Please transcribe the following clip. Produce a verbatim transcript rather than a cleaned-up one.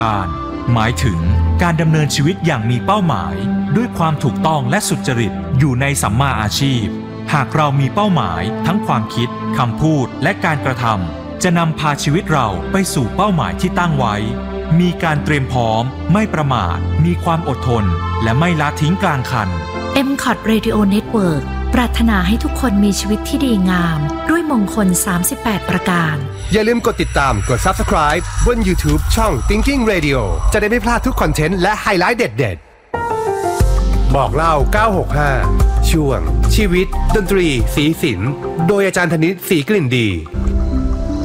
การหมายถึงการดำเนินชีวิตอย่างมีเป้าหมายด้วยความถูกต้องและสุจริตอยู่ในสัมมาอาชีพหากเรามีเป้าหมายทั้งความคิดคำพูดและการกระทำจะนำพาชีวิตเราไปสู่เป้าหมายที่ตั้งไว้มีการเตรียมพร้อมไม่ประมาทมีความอดทนและไม่ละทิ้งกลางคันเอ็ม คอท Radio Network ปรารถนาให้ทุกคนมีชีวิตที่ดีงามด้วยมงคลสามสิบแปดประการอย่าลืมกดติดตามกด Subscribe บน YouTube ช่อง Thinking Radio จะได้ไม่พลาดทุกคอนเทนต์และไฮไลท์เด็ดๆบอกเล่าเก้าหกห้าช่วงชีวิตดนตรีสีสินโดยอาจารย์ธนิตศรีกลิ่นดี